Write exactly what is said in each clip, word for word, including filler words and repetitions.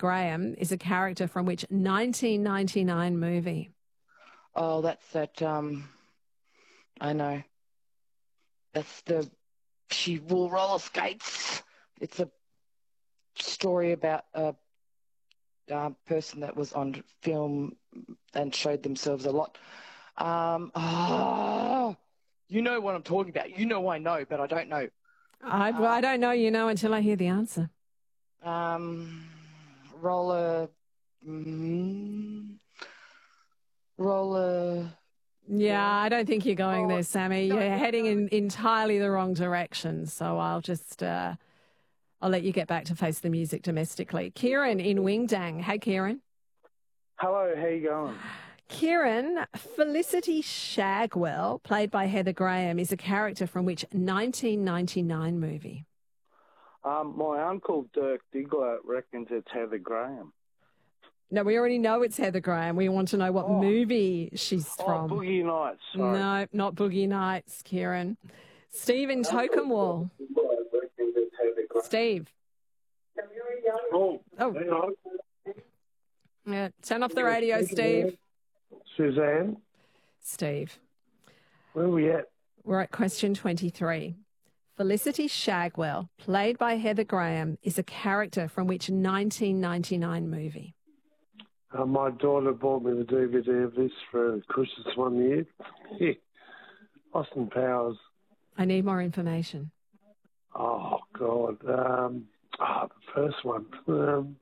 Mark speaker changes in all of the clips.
Speaker 1: Graham is a character from which nineteen ninety-nine movie?
Speaker 2: Oh, that's that, um, I know. That's the, she will roller skates. It's a story about a, uh person that was on film and showed themselves a lot. Um, oh, you know what I'm talking about. You know I know, but I don't know.
Speaker 1: I, well, I don't know you know until I hear the answer.
Speaker 2: Um, roller, mm, roller.
Speaker 1: Yeah, I don't think you're going
Speaker 2: roller,
Speaker 1: there, Sammy.
Speaker 2: no,
Speaker 1: You're
Speaker 2: no,
Speaker 1: heading
Speaker 2: no.
Speaker 1: in entirely the wrong direction. So I'll just, uh, I'll let you get back to face the music domestically. Kieran in Wingdang. Hey, Kieran.
Speaker 3: Hello, how you going?
Speaker 1: Kieran, Felicity Shagwell, played by Heather Graham, is a character from which nineteen ninety-nine movie?
Speaker 3: Um, my uncle Dirk Diggler reckons it's Heather Graham.
Speaker 1: No, we already know it's Heather Graham. We want to know what
Speaker 3: Oh.
Speaker 1: movie she's
Speaker 3: Oh,
Speaker 1: from.
Speaker 3: Boogie Nights, sorry.
Speaker 1: No, not Boogie Nights, Kieran. Steve in Tocumwall. Steve.
Speaker 3: Oh,
Speaker 1: Oh.
Speaker 3: hang on.
Speaker 1: Yeah, turn off the radio, Steve.
Speaker 3: Suzanne,
Speaker 1: Steve.
Speaker 3: where are we at?
Speaker 1: We're at question twenty-three. Felicity Shagwell, played by Heather Graham, is a character from which nineteen ninety-nine movie?
Speaker 3: Uh, my daughter bought me the D V D of this for Christmas one year. Austin Powers.
Speaker 1: I need more information.
Speaker 3: Oh, God. Um, oh, the first one. Um,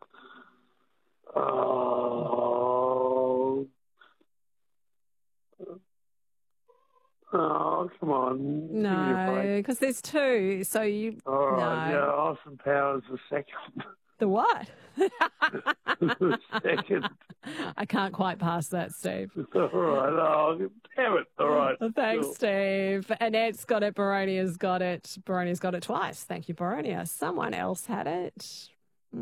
Speaker 3: oh... Oh, come on. Give me a
Speaker 1: No,
Speaker 3: break.
Speaker 1: because there's two, so you...
Speaker 3: All right,
Speaker 1: no.
Speaker 3: yeah, Austin Powers the second.
Speaker 1: The what?
Speaker 3: the second.
Speaker 1: I can't quite pass that, Steve.
Speaker 3: All right, oh, damn it. All right.
Speaker 1: Thanks,
Speaker 3: Cool.
Speaker 1: Steve. Annette's got it. Baronia's got it. Baronia's got it twice. Thank you, Baronia. Someone else had it.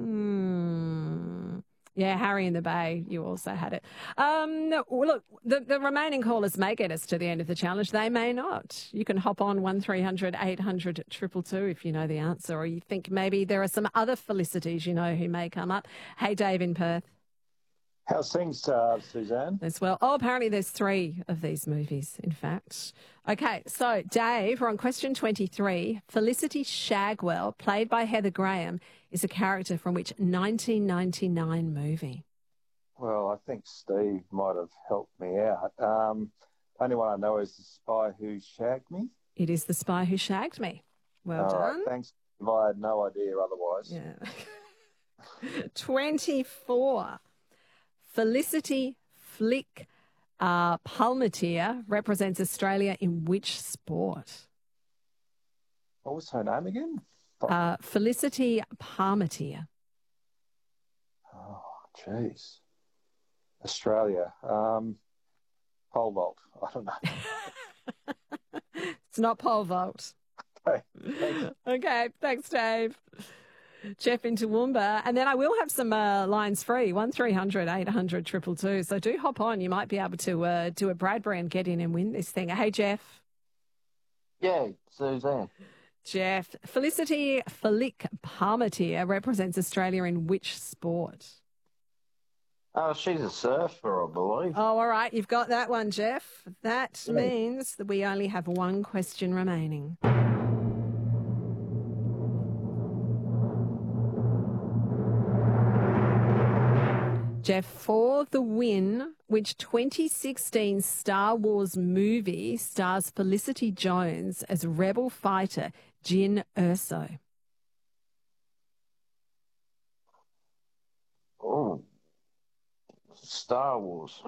Speaker 1: Hmm. Yeah, Harry in the Bay, you also had it. Um, no, look, the, the remaining callers may get us to the end of the challenge. They may not. You can hop on one three hundred eight hundred two two two if you know the answer, or you think maybe there are some other Felicities you know who may come up. Hey, Dave in Perth.
Speaker 4: How's things, uh, Suzanne?
Speaker 1: As well. Oh, apparently there's three of these movies, in fact. Okay, so Dave, we're on question twenty-three. Felicity Shagwell, played by Heather Graham, is a character from which nineteen ninety-nine movie?
Speaker 4: Well, I think Steve might have helped me out. Um, only one I know is The Spy Who Shagged Me.
Speaker 1: It is The Spy Who Shagged Me. Well
Speaker 4: All
Speaker 1: done.
Speaker 4: right, thanks. I had no idea otherwise.
Speaker 1: Yeah. twenty-four. Felicity Flick uh, Palmetier represents Australia in which sport?
Speaker 4: What was her name again?
Speaker 1: Uh, Felicity Palmetier.
Speaker 4: Oh, jeez. Australia. Um, pole vault. I don't know.
Speaker 1: It's not pole vault.
Speaker 4: Okay, thanks.
Speaker 1: Okay, thanks, Dave. Jeff in Toowoomba. And then I will have some uh, lines free, one three hundred eight hundred two two two. So do hop on. You might be able to uh, do a Bradbury and get in and win this thing. Hey, Jeff.
Speaker 5: Yeah, Suzanne.
Speaker 1: Jeff. Felicity Flick Palmetier represents Australia in which sport?
Speaker 5: Oh, she's a surfer, I believe.
Speaker 1: Oh, all right. You've got that one, Jeff. That
Speaker 5: Yeah.
Speaker 1: means that we only have one question remaining. Jeff, for the win, which twenty sixteen Star Wars movie stars Felicity Jones as rebel fighter Jyn Erso?
Speaker 5: Oh, Star Wars.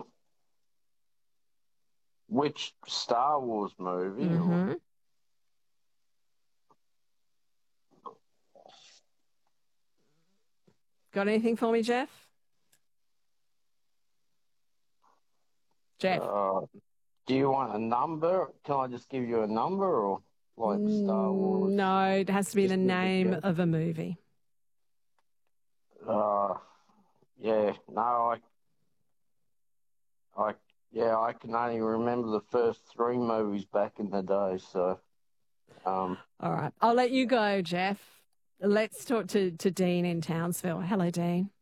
Speaker 5: Which Star Wars movie?
Speaker 1: Mm-hmm. Got anything for me, Jeff? Jeff.
Speaker 5: Uh, do you want a number? Can I just give you a number, or like Star Wars?
Speaker 1: No, it has to be the name of a movie.
Speaker 5: Uh, yeah, no, I, I, yeah, I can only remember the first three movies back in the day. So, um,
Speaker 1: All right, I'll let you go, Jeff. Let's talk to, to Dean in Townsville. Hello, Dean.